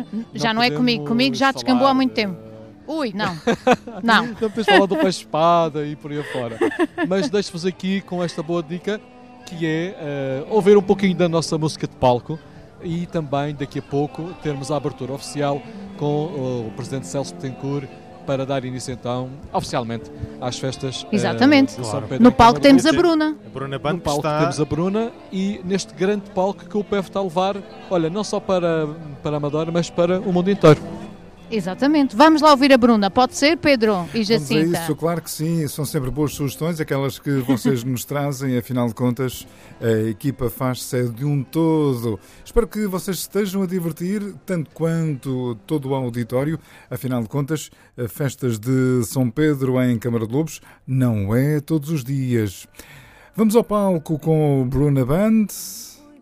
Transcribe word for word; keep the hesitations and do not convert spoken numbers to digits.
Já não, não é comigo, comigo já descambou há muito tempo. Ui, não, não. Não podemos falar do peixe-espada e por aí afora. Mas deixo-vos aqui com esta boa dica, que é uh, ouvir um pouquinho da nossa música de palco e também, daqui a pouco, termos a abertura oficial com uh, o Presidente Celso Betancourt para dar início, então, oficialmente, às festas. Exatamente. Uh, de São claro. Pedro. No palco temos a Bruna. A Bruna Band no palco está... temos a Bruna e neste grande palco que o P F está a levar, olha, não só para, para a Amadora, mas para o mundo inteiro. Exatamente. Vamos lá ouvir a Bruna. Pode ser, Pedro e Jacinta? Vamos a isso, claro que sim. São sempre boas sugestões, aquelas que vocês nos trazem. Afinal de contas, a equipa faz-se de um todo. Espero que vocês estejam a divertir, tanto quanto todo o auditório. Afinal de contas, festas de São Pedro em Câmara de Lobos não é todos os dias. Vamos ao palco com o Bruna Band.